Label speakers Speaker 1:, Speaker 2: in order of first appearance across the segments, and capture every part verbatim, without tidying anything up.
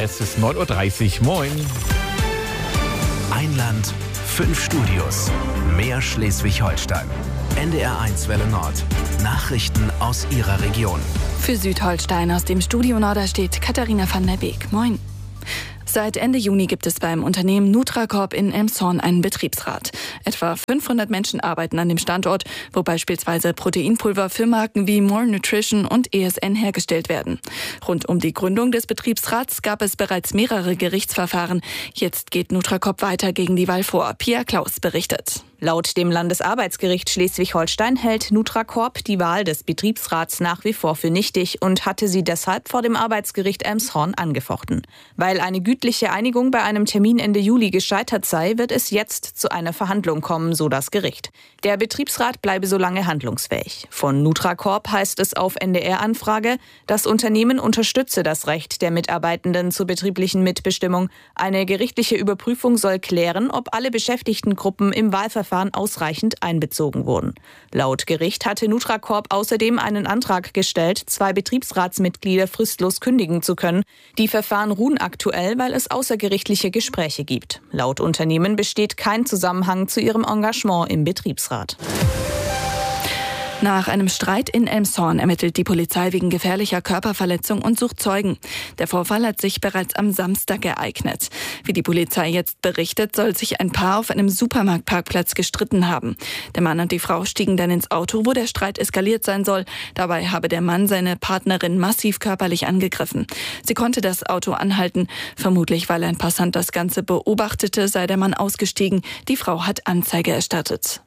Speaker 1: Es ist neun Uhr dreißig. Moin.
Speaker 2: Ein Land, fünf Studios, mehr Schleswig-Holstein. N D R eins Welle Nord. Nachrichten aus Ihrer Region.
Speaker 3: Für Südholstein aus dem Studio Norderstedt Katharina van der Beek. Moin. Seit Ende Juni gibt es beim Unternehmen Nutracorp in Elmshorn einen Betriebsrat. Etwa fünfhundert Menschen arbeiten an dem Standort, wo beispielsweise Proteinpulver für Marken wie More Nutrition und E S N hergestellt werden. Rund um die Gründung des Betriebsrats gab es bereits mehrere Gerichtsverfahren. Jetzt geht Nutracorp weiter gegen die Wahl vor. Pia Klaus berichtet.
Speaker 4: Laut dem Landesarbeitsgericht Schleswig-Holstein hält Nutracorp die Wahl des Betriebsrats nach wie vor für nichtig und hatte sie deshalb vor dem Arbeitsgericht Elmshorn angefochten. Weil eine gütliche Einigung bei einem Termin Ende Juli gescheitert sei, wird es jetzt zu einer Verhandlung kommen, so das Gericht. Der Betriebsrat bleibe so lange handlungsfähig. Von Nutracorp heißt es auf N D R-Anfrage, das Unternehmen unterstütze das Recht der Mitarbeitenden zur betrieblichen Mitbestimmung. Eine gerichtliche Überprüfung soll klären, ob alle Beschäftigtengruppen im Wahlverfahren ausreichend einbezogen wurden. Laut Gericht hatte Nutracorp außerdem einen Antrag gestellt, zwei Betriebsratsmitglieder fristlos kündigen zu können. Die Verfahren ruhen aktuell, weil es außergerichtliche Gespräche gibt. Laut Unternehmen besteht kein Zusammenhang zu ihrem Engagement im Betriebsrat.
Speaker 3: Nach einem Streit in Elmshorn ermittelt die Polizei wegen gefährlicher Körperverletzung und sucht Zeugen. Der Vorfall hat sich bereits am Samstag ereignet. Wie die Polizei jetzt berichtet, soll sich ein Paar auf einem Supermarktparkplatz gestritten haben. Der Mann und die Frau stiegen dann ins Auto, wo der Streit eskaliert sein soll. Dabei habe der Mann seine Partnerin massiv körperlich angegriffen. Sie konnte das Auto anhalten. Vermutlich, weil ein Passant das Ganze beobachtete, sei der Mann ausgestiegen. Die Frau hat Anzeige erstattet.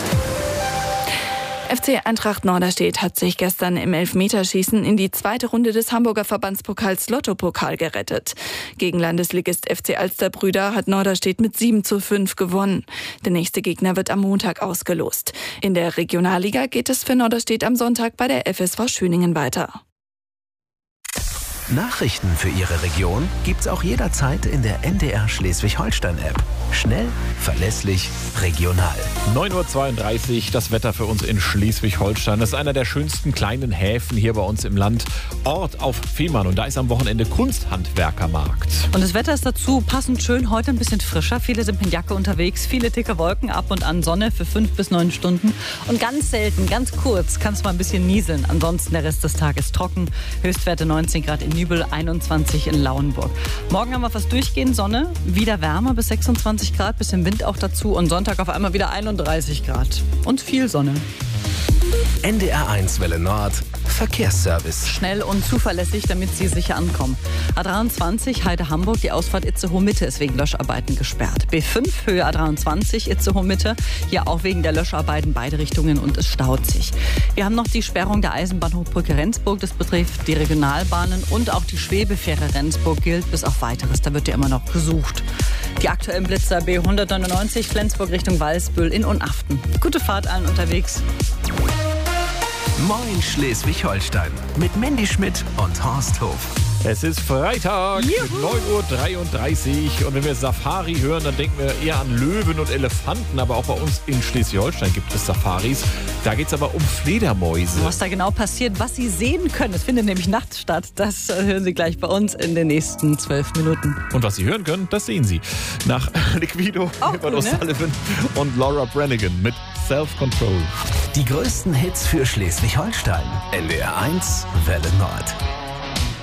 Speaker 3: F C Eintracht Norderstedt hat sich gestern im Elfmeterschießen in die zweite Runde des Hamburger Verbandspokals Lotto-Pokal gerettet. Gegen Landesligist F C Alsterbrüder hat Norderstedt mit sieben zu fünf gewonnen. Der nächste Gegner wird am Montag ausgelost. In der Regionalliga geht es für Norderstedt am Sonntag bei der F S V Schöningen weiter.
Speaker 2: Nachrichten für Ihre Region gibt's auch jederzeit in der N D R Schleswig-Holstein-App. Schnell, verlässlich, regional.
Speaker 1: neun Uhr zweiunddreißig, das Wetter für uns in Schleswig-Holstein. Das ist einer der schönsten kleinen Häfen hier bei uns im Land. Ort auf Fehmarn, und da ist am Wochenende Kunsthandwerkermarkt.
Speaker 5: Und das Wetter ist dazu passend schön, heute ein bisschen frischer. Viele sind mit Jacke unterwegs, viele dicke Wolken, ab und an Sonne für fünf bis neun Stunden. Und ganz selten, ganz kurz, kann es mal ein bisschen nieseln. Ansonsten der Rest des Tages trocken. Höchstwerte neunzehn Grad in Nübel, einundzwanzig in Lauenburg. Morgen haben wir fast durchgehend Sonne, wieder wärmer bis sechsundzwanzig Grad, bisschen Wind auch dazu, und Sonntag auf einmal wieder einunddreißig Grad und viel Sonne.
Speaker 2: N D R eins Welle Nord, Verkehrsservice.
Speaker 5: Schnell und zuverlässig, damit Sie sicher ankommen. A dreiundzwanzig Heide-Hamburg, die Ausfahrt Itzehoe-Mitte ist wegen Löscharbeiten gesperrt. B fünf Höhe A dreiundzwanzig Itzehoe-Mitte, hier auch wegen der Löscharbeiten beide Richtungen, und es staut sich. Wir haben noch die Sperrung der Eisenbahnhochbrücke Rendsburg, das betrifft die Regionalbahnen, und auch die Schwebefähre Rendsburg gilt bis auf Weiteres, da wird ja immer noch gesucht. Die aktuellen Blitzer B hundertneunundneunzig Flensburg Richtung Walsbüll in Unaften. Gute Fahrt allen unterwegs.
Speaker 2: Moin Schleswig-Holstein mit Mandy Schmidt und Horst Hof.
Speaker 1: Es ist Freitag
Speaker 5: Juhu.
Speaker 1: mit neun Uhr dreiunddreißig, und wenn wir Safari hören, dann denken wir eher an Löwen und Elefanten, aber auch bei uns in Schleswig-Holstein gibt es Safaris. Da geht es aber um Fledermäuse.
Speaker 5: Was da genau passiert, was Sie sehen können, es findet nämlich nachts statt, das hören Sie gleich bei uns in den nächsten zwölf Minuten.
Speaker 1: Und was Sie hören können, das sehen Sie. Nach Liquido, Evan
Speaker 5: cool, ne?
Speaker 1: O'Sullivan und Laura Branigan mit Self-Control.
Speaker 2: Die größten Hits für Schleswig-Holstein. N D R eins Welle Nord.